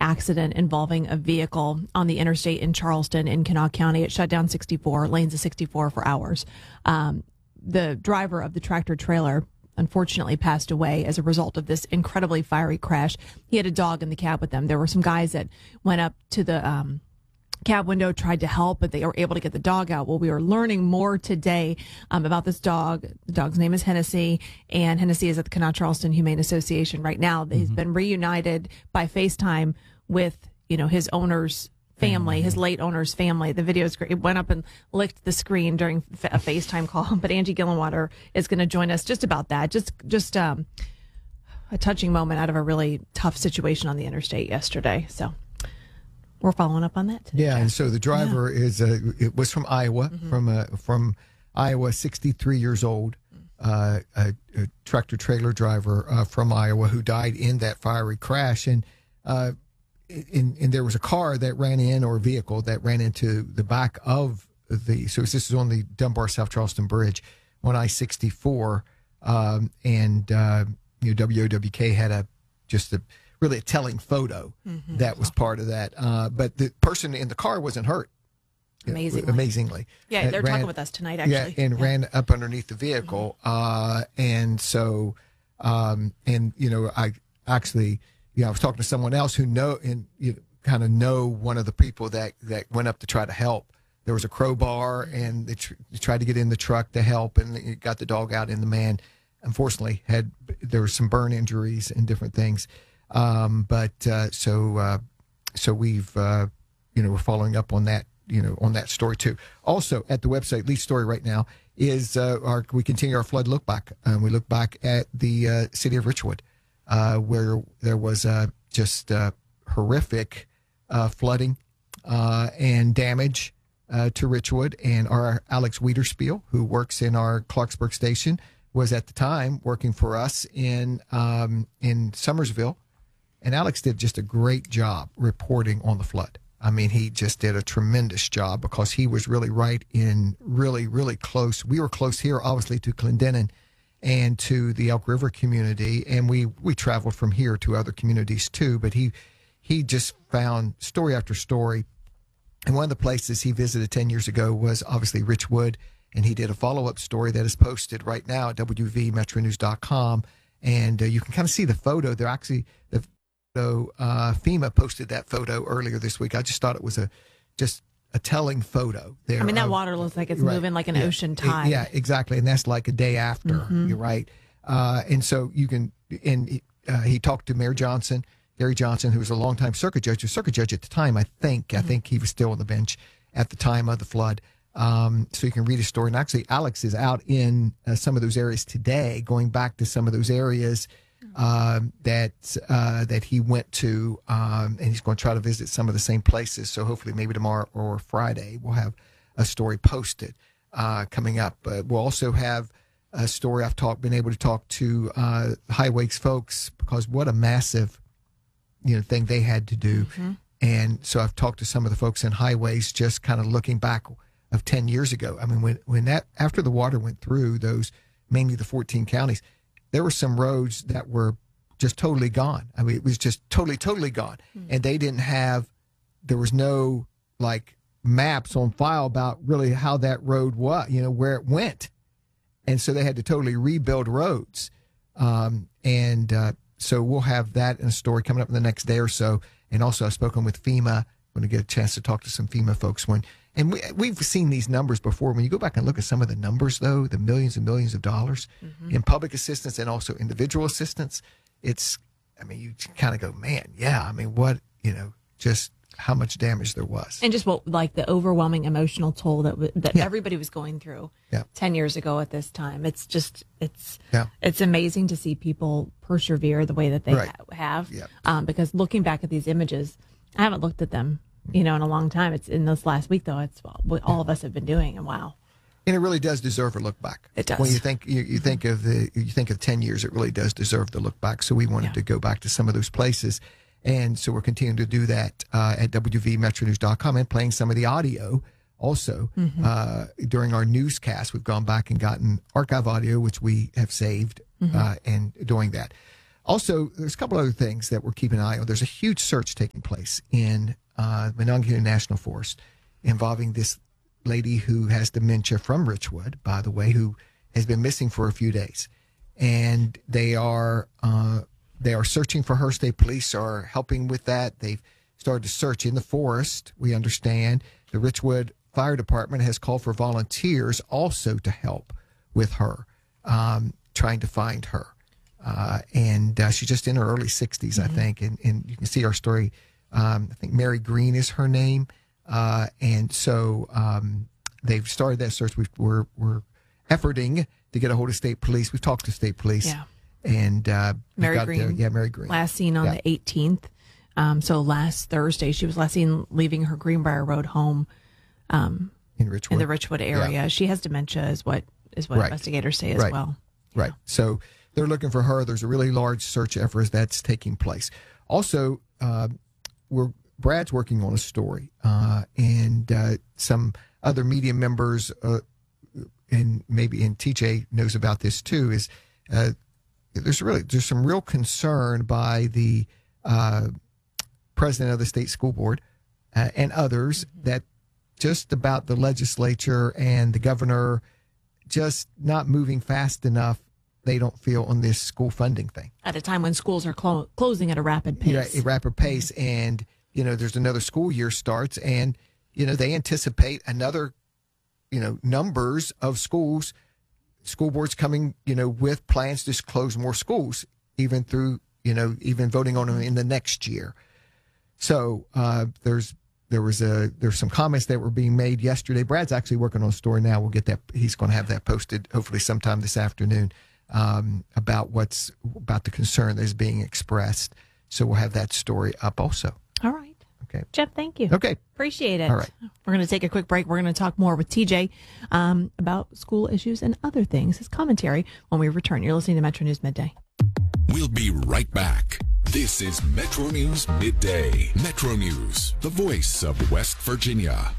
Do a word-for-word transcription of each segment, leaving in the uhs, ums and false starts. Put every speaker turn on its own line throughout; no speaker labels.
accident involving a vehicle on the interstate in Charleston in Kanawha County. It shut down sixty-four lanes of sixty-four for hours. Um, the driver of the tractor trailer unfortunately passed away as a result of this incredibly fiery crash. He had a dog in the cab with them. There were some guys that went up to the um, cab window, tried to help, but they were able to get the dog out. Well, we are learning more today um, about this dog. The dog's name is Hennessy, and Hennessy is at the Kanawha Charleston Humane Association right now. He's mm-hmm. been reunited by FaceTime with, you know, his owner's family, mm-hmm. his late owner's family. The video is great. It went up and licked the screen during a FaceTime call. But Angie Gillenwater is going to join us just about that. Just, just um, a touching moment out of a really tough situation on the interstate yesterday. So we're following up on that today.
Yeah, and so the driver yeah. is uh, it was from Iowa, mm-hmm. from uh, from Iowa, sixty-three years old, uh, a, a tractor trailer driver uh, from Iowa who died in that fiery crash. And uh, in, and there was a car that ran in, or a vehicle that ran into the back of the. So this is on the Dunbar South Charleston Bridge on I sixty-four, um, and uh, you know W O W K had a just a. really a telling photo mm-hmm. that was part of that. Uh, but the person in the car wasn't hurt.
Amazingly.
Amazingly.
Yeah, they're ran, talking with us tonight, actually.
Yeah, and yeah. ran up underneath the vehicle. Mm-hmm. Uh, and so, um, and, you know, I actually, you know, I was talking to someone else who know, and you know, kind of know one of the people that, that went up to try to help. There was a crowbar, and they, tr- they tried to get in the truck to help, and it got the dog out, and the man, unfortunately, had, there were some burn injuries and different things. Um, but, uh, so, uh, so we've, uh, you know, we're following up on that, you know, on that story too. Also at the website, lead story right now is, uh, our, we continue our flood look back. Um, we look back at the, uh, city of Richwood, uh, where there was, uh, just, uh, horrific, uh, flooding, uh, and damage, uh, to Richwood. And our Alex Wiederspiel, who works in our Clarksburg station, was at the time working for us in, um, in Summersville. And Alex did just a great job reporting on the flood. I mean, he just did a tremendous job because he was really right in really, really close. We were close here, obviously, to Clendenin and to the Elk River community. And we, we traveled from here to other communities too. But he, he just found story after story. And one of the places he visited ten years ago was obviously Richwood. And he did a follow-up story that is posted right now at W V Metro News dot com. And uh, you can kind of see the photo. They're actually, the So uh, FEMA posted that photo earlier this week. I just thought it was a just a telling photo. There,
I mean, that
uh,
water looks like it's
right.
moving like an
yeah.
ocean tide.
Yeah, exactly. And that's like a day after. Mm-hmm. You're right. Uh, and so you can. And uh, he talked to Mayor Johnson, Gary Johnson, who was a longtime circuit judge. He was circuit judge at the time, I think. Mm-hmm. I think he was still on the bench at the time of the flood. Um, so you can read his story. And actually, Alex is out in uh, some of those areas today, going back to some of those areas. Um, that uh, that he went to, um, and he's going to try to visit some of the same places. So hopefully, maybe tomorrow or Friday, we'll have a story posted uh, coming up. But we'll also have a story. I've talked, been able to talk to uh, Highways folks, because what a massive, you know, thing they had to do. Mm-hmm. And so I've talked to some of the folks in Highways, just kind of looking back of ten years ago. I mean, when when that after the water went through those, mainly the fourteen counties. There were some roads that were just totally gone. I mean, it was just totally, totally gone. Mm-hmm. And they didn't have, there was no like maps on file about really how that road was, you know, where it went. And so they had to totally rebuild roads. Um, and uh, so we'll have that in a story coming up in the next day or so. And also I've spoken with FEMA. I'm going to get a chance to talk to some FEMA folks when, and we, we've seen these numbers before. When you go back and look at some of the numbers, though, the millions and millions of dollars mm-hmm. in public assistance and also individual assistance, it's, I mean, you kind of go, man, yeah, I mean, what, you know, just how much damage there was.
And just what, like the overwhelming emotional toll that w- that yeah. everybody was going through yeah. ten years ago at this time. It's just, it's, yeah. it's amazing to see people persevere the way that they
right.
ha- have.
Yeah.
Um, because looking back at these images, I haven't looked at them, you know, in a long time. It's in this last week, though. It's what all of us have been doing, and wow.
And it really does deserve a look back.
It does.
When you think you, you think of the you think of ten years, it really does deserve the look back. So we wanted yeah. to go back to some of those places, and so we're continuing to do that uh, at W V Metro News dot com and playing some of the audio also mm-hmm. uh, during our newscast. We've gone back and gotten archive audio, which we have saved, mm-hmm. uh, and doing that. Also, there's a couple other things that we're keeping an eye on. There's a huge search taking place in uh, Monongahela National Forest involving this lady who has dementia from Richwood, by the way, who has been missing for a few days. And they are uh, they are searching for her. State police are helping with that. They've started to search in the forest, we understand. The Richwood Fire Department has called for volunteers also to help with her, um, trying to find her. Uh, and uh, she's just in her early sixties, mm-hmm. I think. And, and you can see our story. Um, I think Mary Green is her name. Uh, and so um, they've started that search. We've, we're we're efforting to get a hold of state police. We've talked to state police.
Yeah.
And uh,
Mary
got
Green.
There. Yeah, Mary Green.
Last seen on
yeah.
the eighteenth. Um, so last Thursday, she was last seen leaving her Greenbrier Road home um,
in Richwood.
in the Richwood area.
Yeah.
She has dementia, is what is what
right.
investigators say as
right.
well.
Right.
Yeah.
So they're looking for her. There's a really large search effort that's taking place. Also, uh, we're Brad's working on a story, uh, and uh, some other media members, uh, and maybe and T J knows about this too. Is uh, there's really there's some real concern by the uh, president of the state school board uh, and others that just about the legislature and the governor just not moving fast enough. They don't feel on this school funding thing
At a time when schools are clo- closing at a rapid pace.
Yeah, a rapid pace, and you know, there's another school year starts, and you know they anticipate another, you know, numbers of schools, school boards coming, you know, with plans to close more schools, even through, you know, even voting on them in the next year. So uh, there's there was a there's some comments that were being made yesterday. Brad's actually working on a story now. We'll get that. He's going to have that posted hopefully sometime this afternoon. Um, about what's about the concern that is being expressed. So we'll have that story up also.
All right.
Okay.
Jeff, thank you.
Okay.
Appreciate it.
All right.
We're going to take a quick break. We're going to talk more with T J um, about school issues and other things, his commentary when we return. You're listening to Metro News Midday.
We'll be right back. This is Metro News Midday. Metro News, the voice of West Virginia.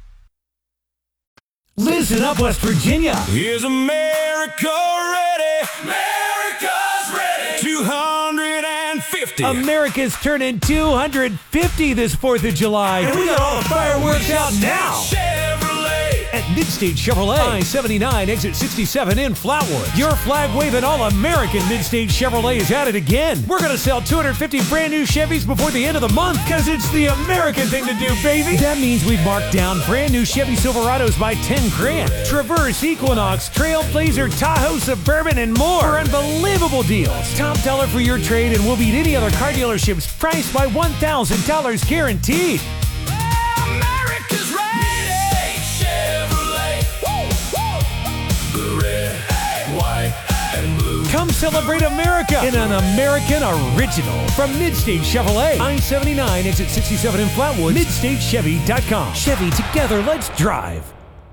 Listen up, West Virginia.
Is America ready? America's ready. two hundred fifty.
America's turning two hundred fifty this fourth of July. And we got all the fireworks out now.
Chevrolet.
At Midstate Chevrolet, I seventy-nine, exit sixty-seven in Flatwood. Your flag-waving all-American Midstate Chevrolet is at it again. We're going to sell two hundred fifty brand new Chevys before the end of the month because it's the American thing to do, baby. That means we've marked down brand new Chevy Silverados by ten grand. Traverse, Equinox, Trailblazer, Tahoe, Suburban, and more for unbelievable deals. Top dollar for your trade and we'll beat any other car dealership's price by one thousand dollars guaranteed.
America's ready. Chevrolet. Woo, woo. Red, white, and blue.
Come celebrate America in an American original from Midstate Chevrolet. I seventy-nine, exit sixty-seven in Flatwood. Midstate Chevy dot com. Chevy, together, let's drive.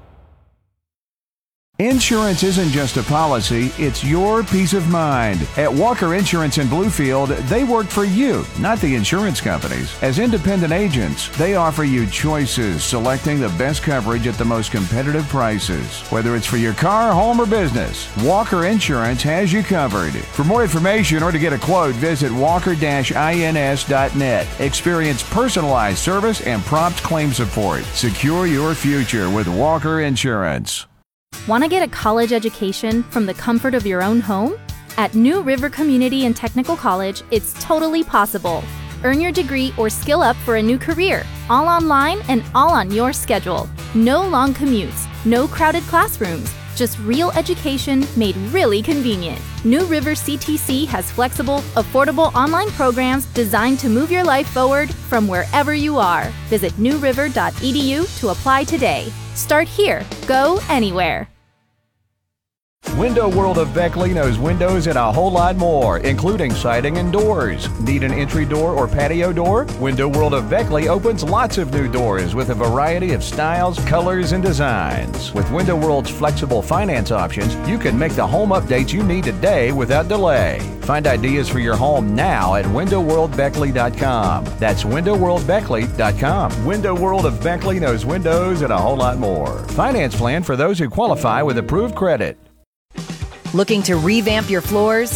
Insurance isn't just a policy, it's your peace of mind. At Walker Insurance in Bluefield, they work for you, not the insurance companies. As independent agents, they offer you choices, selecting the best coverage at the most competitive prices. Whether it's for your car, home, or business, Walker Insurance has you covered. For more information or to get a quote, visit walker dash ins dot net. Experience personalized service and prompt claim support. Secure your future with Walker Insurance.
Want to get a college education from the comfort of your own home? At New River Community and Technical College, it's totally possible. Earn your degree or skill up for a new career, all online and all on your schedule. No long commutes, no crowded classrooms, just real education made really convenient. New River C T C has flexible, affordable online programs designed to move your life forward from wherever you are. Visit new river dot e d u to apply today. Start here. Go anywhere.
Window World of Beckley knows windows and a whole lot more, including siding and doors. Need an entry door or patio door? Window World of Beckley opens lots of new doors with a variety of styles, colors, and designs. With Window World's flexible finance options, you can make the home updates you need today without delay. Find ideas for your home now at window world beckley dot com. That's window world beckley dot com. Window World of Beckley knows windows and a whole lot more. Finance plan for those who qualify with approved credit.
Looking to revamp your floors?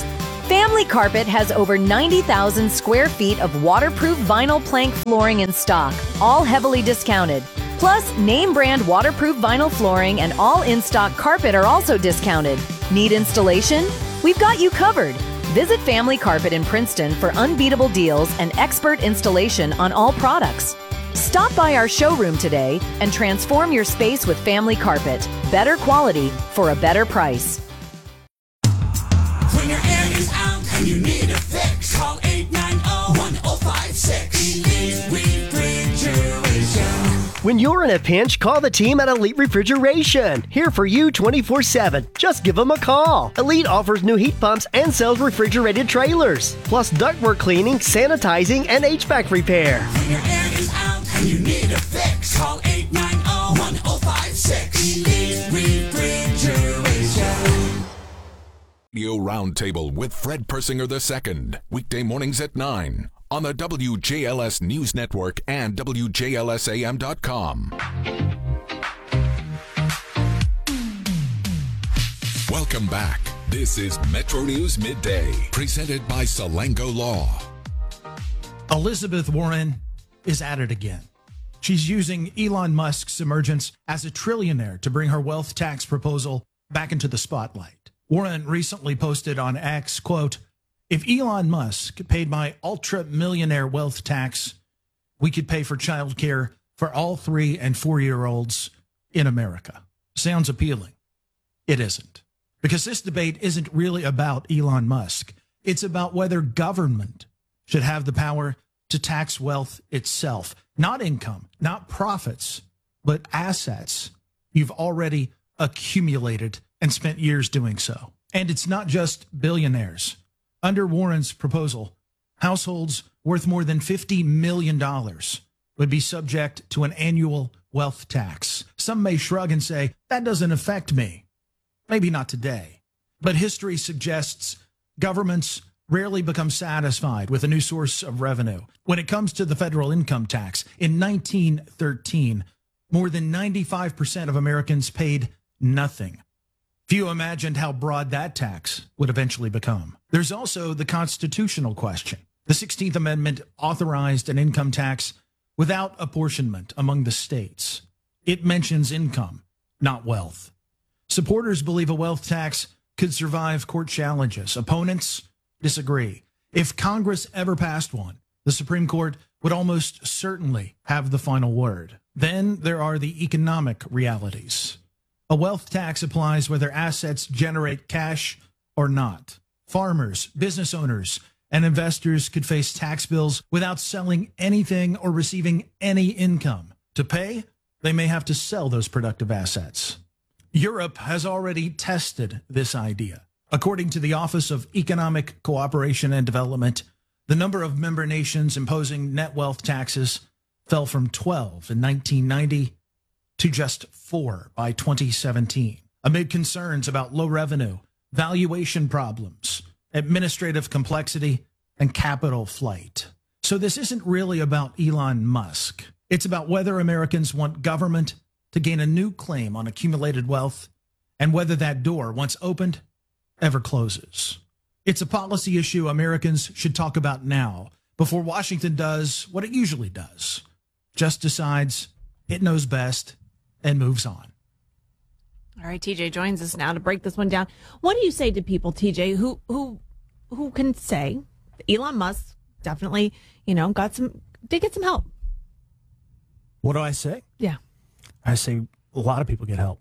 Family Carpet has over ninety thousand square feet of waterproof vinyl plank flooring in stock, all heavily discounted. Plus, name brand waterproof vinyl flooring and all in-stock carpet are also discounted. Need installation? We've got you covered. Visit Family Carpet in Princeton for unbeatable deals and expert installation on all products. Stop by our showroom today and transform your space with Family Carpet. Better quality for a better price.
When your air is out and you need a fix, call eight nine zero, one zero five six. Elite Refrigeration.
When you're in a pinch, call the team at Elite Refrigeration. Here for you twenty-four seven. Just give them a call. Elite offers new heat pumps and sells refrigerated trailers, plus ductwork cleaning, sanitizing, and H V A C repair.
When your air is out and you need a fix, call eight nine zero, one zero five six. Elite Refrigeration.
Radio Roundtable with Fred Persinger the Second, weekday mornings at nine on the W J L S News Network and W J L S A M dot com. Welcome back. This is Metro News Midday, presented by Salango Law.
Elizabeth Warren is at it again. She's using Elon Musk's emergence as a trillionaire to bring her wealth tax proposal back into the spotlight. Warren recently posted on X, quote, "If Elon Musk paid my ultra-millionaire wealth tax, we could pay for childcare for all three and four-year-olds in America." Sounds appealing. It isn't. Because this debate isn't really about Elon Musk. It's about whether government should have the power to tax wealth itself. Not income, not profits, but assets you've already accumulated and spent years doing so. And it's not just billionaires. Under Warren's proposal, households worth more than fifty million dollars would be subject to an annual wealth tax. Some may shrug and say, that doesn't affect me. Maybe not today. But history suggests governments rarely become satisfied with a new source of revenue. When it comes to the federal income tax, in nineteen thirteen, more than ninety-five percent of Americans paid nothing. Few imagined how broad that tax would eventually become. There's also the constitutional question. The sixteenth Amendment authorized an income tax without apportionment among the states. It mentions income, not wealth. Supporters believe a wealth tax could survive court challenges. Opponents disagree. If Congress ever passed one, the Supreme Court would almost certainly have the final word. Then there are the economic realities. A wealth tax applies whether assets generate cash or not. Farmers, business owners, and investors could face tax bills without selling anything or receiving any income. To pay, they may have to sell those productive assets. Europe has already tested this idea. According to the Office of Economic Cooperation and Development, the number of member nations imposing net wealth taxes fell from twelve in nineteen ninety to just four by twenty seventeen, amid concerns about low revenue, valuation problems, administrative complexity, and capital flight. So this isn't really about Elon Musk. It's about whether Americans want government to gain a new claim on accumulated wealth and whether that door, once opened, ever closes. It's a policy issue Americans should talk about now before Washington does what it usually does, just decides it knows best and moves on.
All right, T J joins us now to break this one down. What do you say to people, T J, who who who can say Elon Musk definitely, you know, got some did get some help?
What do I say?
Yeah.
I say a lot of people get help.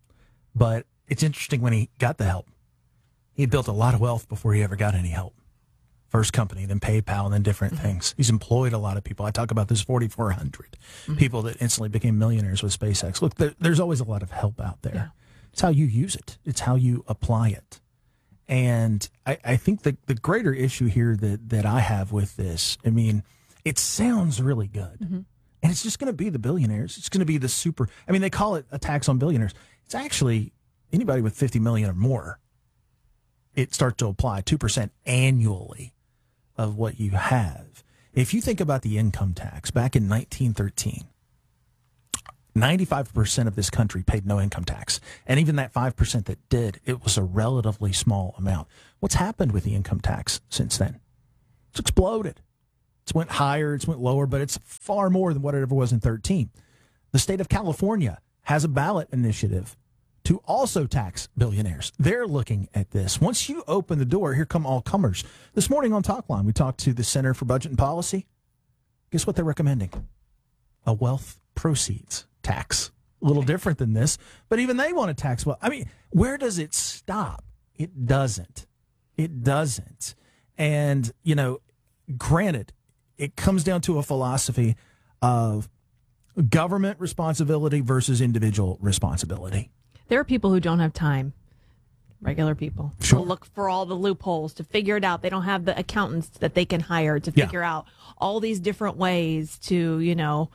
But it's interesting, when he got the help, he built a lot of wealth before he ever got any help. First company, then PayPal, and then different mm-hmm. things. He's employed a lot of people. I talk about this forty-four hundred mm-hmm. people that instantly became millionaires with SpaceX. Look, there, there's always a lot of help out there. Yeah. It's how you use it. It's how you apply it. And I, I think the, the greater issue here that, that I have with this, I mean, it sounds really good. Mm-hmm. And it's just going to be the billionaires. It's going to be the super, I mean, they call it a tax on billionaires. It's actually anybody with fifty million or more. It starts to apply two percent annually of what you have. If you think about the income tax back in nineteen thirteen, ninety-five percent of this country paid no income tax. And even that five percent that did, it was a relatively small amount. What's happened with the income tax since then? It's exploded. It's went higher, it's went lower, but it's far more than what it ever was in thirteen. The state of California has a ballot initiative to also tax billionaires. They're looking at this. Once you open the door, here come all comers. This morning on Talkline, we talked to the Center for Budget and Policy. Guess what they're recommending? A wealth proceeds tax. A little different than this, but even they want to tax well. I mean, where does it stop? It doesn't. It doesn't. And, you know, granted, it comes down to a philosophy of government responsibility versus individual responsibility.
There are people who don't have time, regular people,
Sure.
to look for all the loopholes, to figure it out. They don't have the accountants that they can hire to
Yeah.
figure out all these different ways to, you know,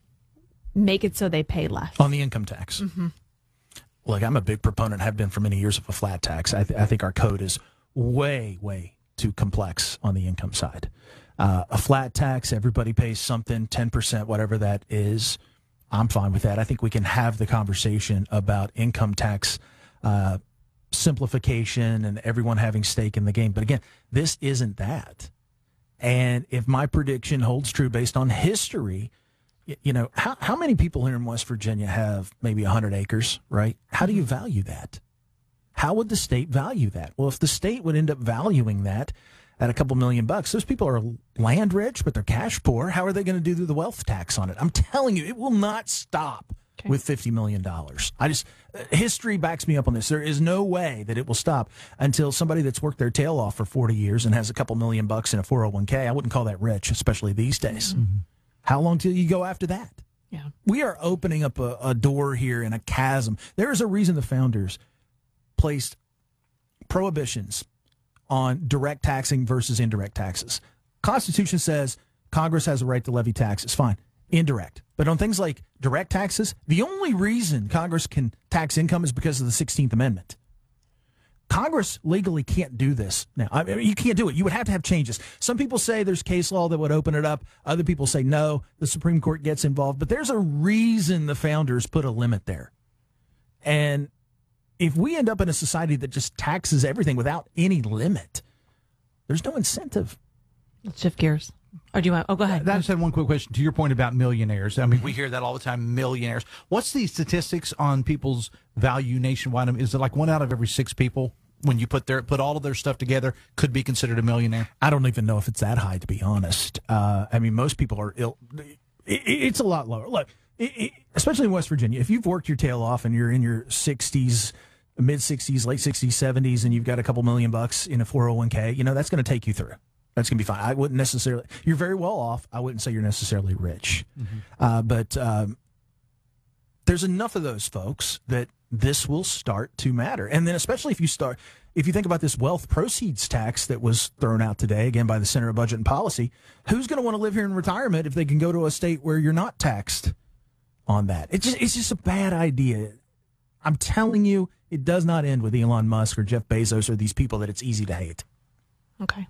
make it so they pay less.
On the income tax.
Mm-hmm.
Look, I'm a big proponent, have been for many years, of a flat tax. I, th- I think our code is way, way too complex on the income side. Uh, a flat tax, everybody pays something, ten percent, whatever that is. I'm fine with that. I think we can have the conversation about income tax uh, simplification and everyone having stake in the game. But again, this isn't that. And if my prediction holds true based on history, y- you know, how, how many people here in West Virginia have maybe one hundred acres, right? How do you value that? How would the state value that? Well, if the state would end up valuing that at a couple million bucks, those people are land rich, but they're cash poor. How are they going to do the wealth tax on it? I'm telling you, it will not stop
Okay.
with fifty million dollars. I just, uh, history backs me up on this. There is no way that it will stop until somebody that's worked their tail off for forty years and has a couple million bucks in a four oh one k. I wouldn't call that rich, especially these days. Mm-hmm. How long till you go after that?
Yeah.
We are opening up a, a door here in a chasm. There is a reason the founders placed prohibitions on direct taxing versus indirect taxes. Constitution says Congress has a right to levy taxes. Fine. Indirect. But on things like direct taxes, the only reason Congress can tax income is because of the sixteenth Amendment. Congress legally can't do this now. I mean, you can't do it. You would have to have changes. Some people say there's case law that would open it up. Other people say no, the Supreme Court gets involved. But there's a reason the founders put a limit there. And if we end up in a society that just taxes everything without any limit, there's no incentive.
Let's shift gears. Or do you want? Oh, go ahead.
I just had one quick question to your point about millionaires. I mean, we hear that all the time, millionaires. What's the statistics on people's value nationwide? I mean, is it like one out of every six people, when you put their put all of their stuff together, could be considered a millionaire?
I don't even know if it's that high, to be honest. Uh, I mean, most people are ill. It, it's a lot lower. Look, it, it, especially in West Virginia, if you've worked your tail off and you're in your sixties, mid sixties, late sixties, seventies, and you've got a couple million bucks in a four oh one k, you know, that's going to take you through. That's going to be fine. I wouldn't necessarily, you're very well off. I wouldn't say you're necessarily rich. Mm-hmm. Uh, but um, there's enough of those folks that this will start to matter. And then especially if you start, if you think about this wealth proceeds tax that was thrown out today, again, by the Center of Budget and Policy, who's going to want to live here in retirement if they can go to a state where you're not taxed on that? It's just, it's just a bad idea. I'm telling you, it does not end with Elon Musk or Jeff Bezos or these people that it's easy to hate.
Okay.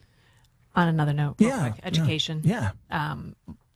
On another note, real
Yeah,
quick, education.
Yeah.
Um,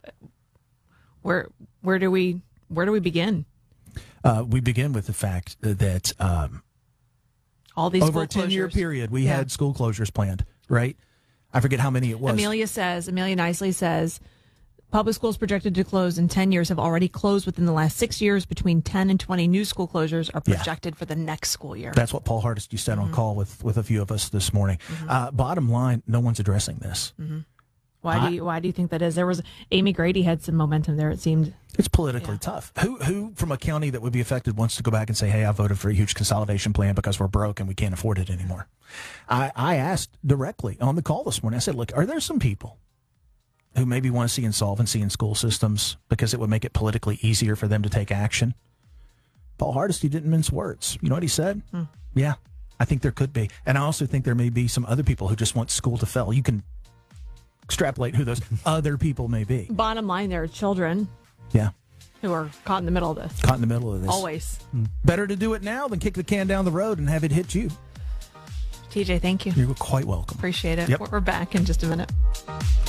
where where do we where do we begin?
Uh, we begin with the fact that um,
All these
over
school
a ten-year
closures.
period, we
Yeah.
had school closures planned, right? I forget how many it was.
Amelia says, Amelia Nicely says, public schools projected to close in ten years have already closed within the last six years. Between ten and twenty new school closures are
Yeah.
projected for the next school year.
That's what Paul Hardesty said
Mm-hmm.
on call with, with a few of us this morning.
Mm-hmm.
Uh, bottom line, no one's addressing this.
Mm-hmm. Why
I-
do you Why do you think that is? There was Amy Grady had some momentum there. It seemed
It's politically
Yeah.
tough. Who who from a county that would be affected wants to go back and say, hey, I voted for a huge consolidation plan because we're broke and we can't afford it anymore? I, I asked directly on the call this morning, I said, look, are there some people who maybe want to see insolvency in school systems because it would make it politically easier for them to take action? Paul Hardesty didn't mince words. You know what he said?
Hmm.
Yeah, I think there could be. And I also think there may be some other people who just want school to fail. You can extrapolate who those other people may be.
bottom line. There are children
Yeah,
who are caught in the middle of this.
caught in the middle of this.
Always.
Better to do it now than kick the can down the road and have it hit you.
T J, thank you.
You're quite welcome.
Appreciate it.
Yep.
We're back in just a minute.